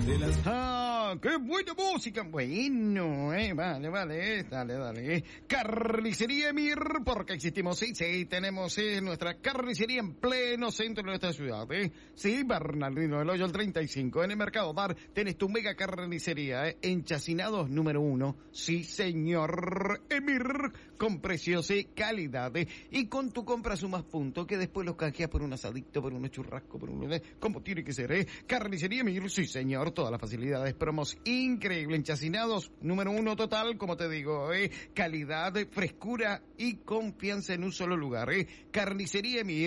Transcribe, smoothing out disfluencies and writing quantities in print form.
¡Ah! ¡Qué buena música! Bueno, vale, dale. Carnicería Emir, porque existimos, sí, tenemos nuestra carnicería en pleno centro de nuestra ciudad, Sí, Bernardino del Hoyo, el 35, en el Mercado Dar, tenés tu mega carnicería, Enchacinados número 1, sí, señor Emir, con precios y calidad, y con tu compra sumas puntos, que después los canjeas por un asadito, por unos churrascos, por unos, como tiene que ser, Carnicería Emir, sí, señor, todas las facilidades, promos increíble, Enchacinados número 1 total, como te digo, calidad, frescura y confianza en un solo lugar, Carnicería Emir.